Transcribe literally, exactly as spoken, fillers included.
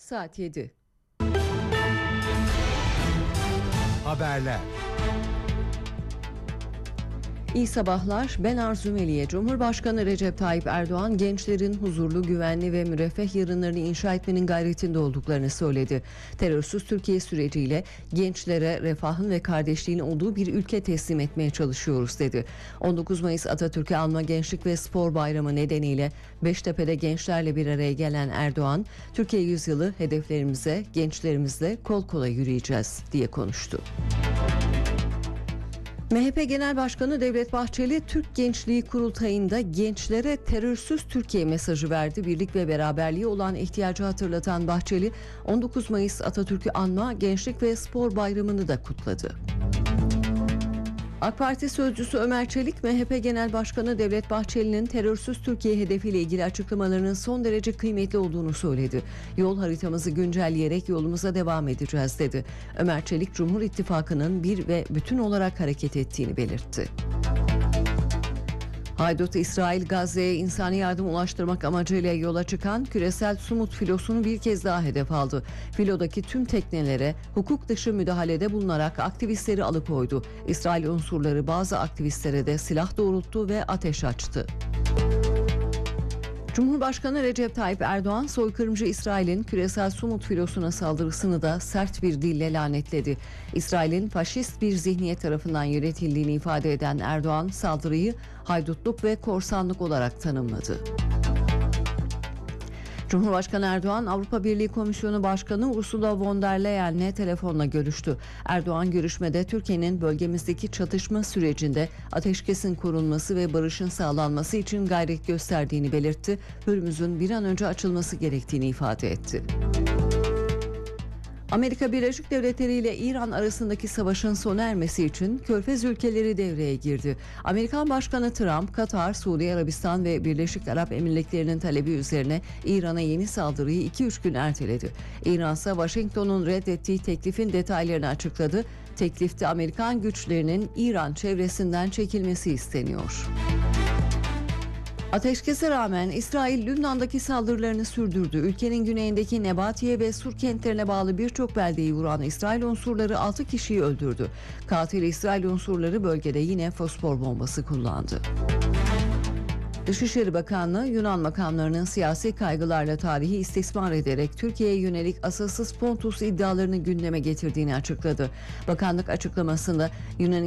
Saat yedi. Haberler. İyi sabahlar. Ben Arzu Meliye. Cumhurbaşkanı Recep Tayyip Erdoğan gençlerin huzurlu, güvenli ve müreffeh yarınlarını inşa etmenin gayretinde olduklarını söyledi. Terörsüz Türkiye süreciyle gençlere refahın ve kardeşliğin olduğu bir ülke teslim etmeye çalışıyoruz dedi. on dokuz Mayıs Atatürk'ü anma Gençlik ve Spor Bayramı nedeniyle Beştepe'de gençlerle bir araya gelen Erdoğan, Türkiye yüzyılı hedeflerimize gençlerimizle kol kola yürüyeceğiz diye konuştu. M H P Genel Başkanı Devlet Bahçeli, Türk Gençliği Kurultayı'nda gençlere terörsüz Türkiye mesajı verdi. Birlik ve beraberliğe olan ihtiyacı hatırlatan Bahçeli, on dokuz Mayıs Atatürk'ü anma Gençlik ve Spor Bayramı'nı da kutladı. AK Parti sözcüsü Ömer Çelik, M H P Genel Başkanı Devlet Bahçeli'nin terörsüz Türkiye hedefiyle ilgili açıklamalarının son derece kıymetli olduğunu söyledi. Yol haritamızı güncelleyerek yolumuza devam edeceğiz dedi. Ömer Çelik, Cumhur İttifakı'nın bir ve bütün olarak hareket ettiğini belirtti. Haydut İsrail, Gazze'ye insani yardım ulaştırmak amacıyla yola çıkan küresel Sumut filosunu bir kez daha hedef aldı. Filodaki tüm teknelere hukuk dışı müdahalede bulunarak aktivistleri alıkoydu. İsrail unsurları bazı aktivistlere de silah doğrulttu ve ateş açtı. Cumhurbaşkanı Recep Tayyip Erdoğan, soykırımcı İsrail'in küresel Sumut filosuna saldırısını da sert bir dille lanetledi. İsrail'in faşist bir zihniyet tarafından yönetildiğini ifade eden Erdoğan, saldırıyı haydutluk ve korsanlık olarak tanımladı. Cumhurbaşkanı Erdoğan, Avrupa Birliği Komisyonu Başkanı Ursula von der Leyen'le telefonla görüştü. Erdoğan görüşmede Türkiye'nin bölgemizdeki çatışma sürecinde ateşkesin korunması ve barışın sağlanması için gayret gösterdiğini belirtti. Hürmüz'ün bir an önce açılması gerektiğini ifade etti. Amerika Birleşik Devletleri ile İran arasındaki savaşın sona ermesi için Körfez ülkeleri devreye girdi. Amerikan Başkanı Trump, Katar, Suudi Arabistan ve Birleşik Arap Emirlikleri'nin talebi üzerine İran'a yeni saldırıyı iki üç gün erteledi. İran ise Washington'un reddettiği teklifin detaylarını açıkladı. Teklifte Amerikan güçlerinin İran çevresinden çekilmesi isteniyor. Ateşkese rağmen İsrail Lübnan'daki saldırılarını sürdürdü. Ülkenin güneyindeki Nebatiye ve Sur kentlerine bağlı birçok beldeyi vuran İsrail unsurları altı kişiyi öldürdü. Katil İsrail unsurları bölgede yine fosfor bombası kullandı. Dışişleri Bakanlığı, Yunan makamlarının siyasi kaygılarla tarihi istismar ederek Türkiye'ye yönelik asılsız Pontus iddialarını gündeme getirdiğini açıkladı. Bakanlık açıklamasında Yunan